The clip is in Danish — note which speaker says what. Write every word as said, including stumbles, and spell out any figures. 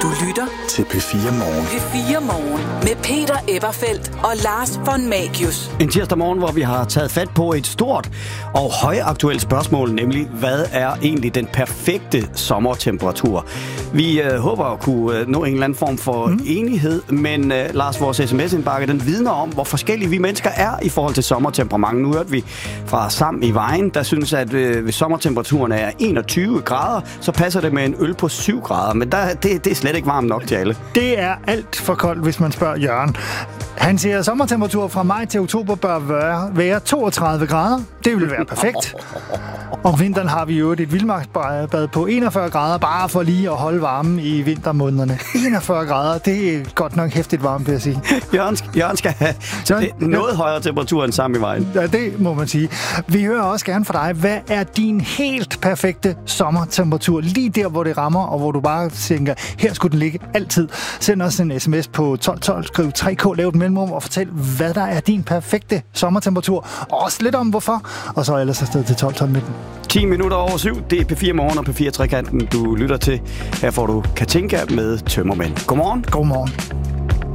Speaker 1: Du lytter
Speaker 2: til P fire Morgen.
Speaker 1: P fire Morgen med Peter Eberfeldt og Lars von Magius.
Speaker 3: En tirsdag morgen, hvor vi har taget fat på et stort og højaktuelt spørgsmål, nemlig hvad er egentlig den perfekte sommertemperatur? Vi øh, håber at kunne øh, nå en eller anden form for mm. enighed, men øh, Lars, vores sms-indbakke, den vidner om, hvor forskellige vi mennesker er i forhold til sommertemperament. Nu hørte vi fra Sam i Vejen, der synes, at øh, hvis sommertemperaturen er enogtyve grader, så passer det med en øl på syv grader, men der, det, det er slet ikke varmt nok til alle.
Speaker 4: Det er alt for koldt, hvis man spørger Jørgen. Han siger, at sommertemperatur fra maj til oktober bør være, være toogtredive grader. Det vil være perfekt. Og vinteren har vi jo et vildmarksbad på enogfyrre grader, bare for lige at holde varmen i vintermånederne. enogfyrre grader, det er godt nok hæftigt varmt, vil jeg sige.
Speaker 3: Jørgen, Jørgen skal have Jørgen, noget ja. højere temperatur end Sam i Vejen.
Speaker 4: Ja, det må man sige. Vi hører også gerne fra dig, hvad er din helt perfekte sommertemperatur? Lige der, hvor det rammer, og hvor du bare tænker, her skulle den ligge altid. Send os en sms på tolv tolv, skriv tre K, lav et mellemrum og fortæl, hvad der er din perfekte sommertemperatur. Og også lidt om hvorfor. Og så ellers afsted til tolv tolv nitten.
Speaker 3: ti minutter over syv, det er P fire Morgen og P fire Trekanten, du lytter til. Her får du Katinka med Tømmermænd. Godmorgen.
Speaker 4: Godmorgen.